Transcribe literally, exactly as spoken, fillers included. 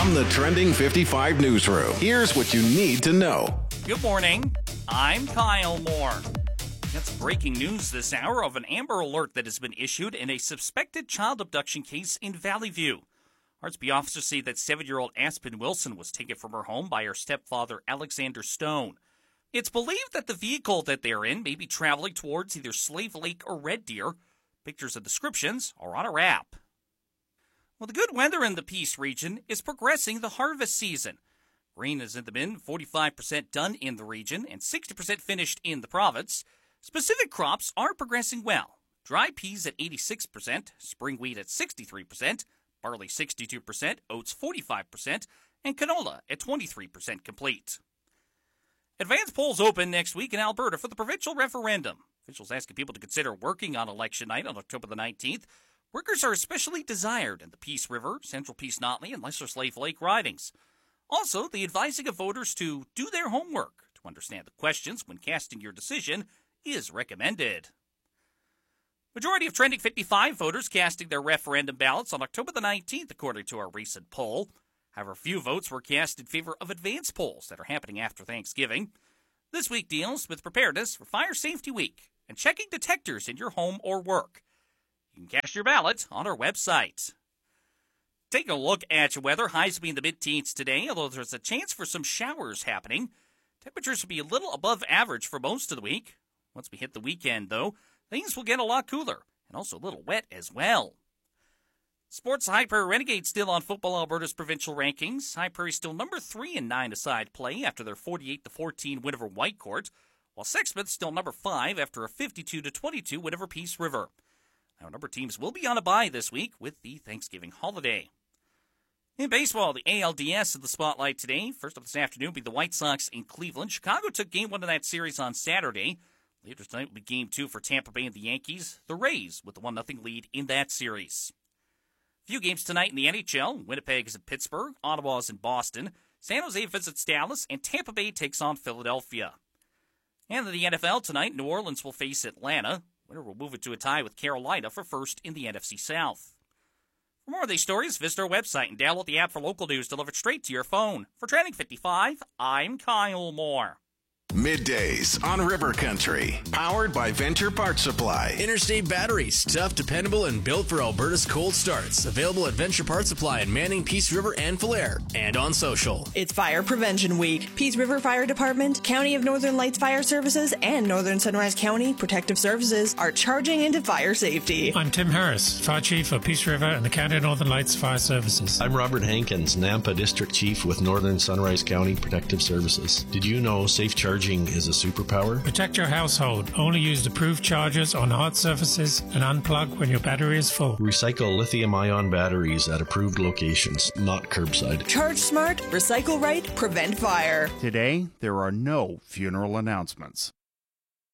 From the Trending fifty-five newsroom, here's what you need to know. Good morning. I'm Kyle Moore. That's breaking news this hour of an Amber Alert that has been issued in a suspected child abduction case in Valley View. R S B officers say that seven-year-old Aspen Wilson was taken from her home by her stepfather, Alexander Stone. It's believed that the vehicle that they're in may be traveling towards either Slave Lake or Red Deer. Pictures and descriptions are on our app. Well, the good weather in the Peace region is progressing the harvest season. Grain is in the bin, forty-five percent done in the region and sixty percent finished in the province. Specific crops are progressing well. Dry peas at eighty-six percent, spring wheat at sixty-three percent, barley sixty-two percent, oats forty-five percent, and canola at twenty-three percent complete. Advance polls open next week in Alberta for the provincial referendum. Officials asking people to consider working on election night on October the nineteenth. Workers are especially desired in the Peace River, Central Peace Notley, and Lesser Slave Lake ridings. Also, the advising of voters to do their homework to understand the questions when casting your decision is recommended. Majority of Trending fifty-five voters casting their referendum ballots on October the nineteenth, according to our recent poll. However, few votes were cast in favor of advance polls that are happening after Thanksgiving. This week deals with preparedness for Fire Safety Week and checking detectors in your home or work. You can cast your ballot on our website. Taking a look at your weather, highs will be in the mid-teens today, although there's a chance for some showers happening. Temperatures will be a little above average for most of the week. Once we hit the weekend, though, things will get a lot cooler and also a little wet as well. Sports, High Prairie Renegades still on Football Alberta's provincial rankings. High Prairie still number three in nine-a-side play after their forty-eight to fourteen win over Whitecourt, while Sexsmith still number five after a fifty-two to twenty-two win over Peace River. Now, a number of teams will be on a bye this week with the Thanksgiving holiday. In baseball, the A L D S in the spotlight today. First up this afternoon will be the White Sox in Cleveland. Chicago took game one of that series on Saturday. Later tonight will be game two for Tampa Bay and the Yankees. The Rays with the one nothing lead in that series. Few games tonight in the N H L. Winnipeg is in Pittsburgh. Ottawa is in Boston. San Jose visits Dallas. And Tampa Bay takes on Philadelphia. And in the N F L tonight, New Orleans will face Atlanta. Winner will move it to a tie with Carolina for first in the N F C South. For more of these stories, visit our website and download the app for local news delivered straight to your phone. For Trending fifty-five, I'm Kyle Moore. Middays on River Country, powered by Venture Parts Supply. Interstate batteries, tough, dependable, and built for Alberta's cold starts. Available at Venture Parts Supply in Manning, Peace River, and Falher, and on social. It's Fire Prevention Week. Peace River Fire Department, County of Northern Lights Fire Services, and Northern Sunrise County Protective Services are charging into fire safety. I'm Tim Harris, Fire Chief of Peace River and the County of Northern Lights Fire Services. I'm Robert Hankins, Nampa District Chief with Northern Sunrise County Protective Services. Did you know safe charging is a superpower? Protect your household. Only use approved chargers on hard surfaces and unplug when your battery is full. Recycle lithium-ion batteries at approved locations, not curbside. Charge smart, recycle right, prevent fire. Today, there are no funeral announcements.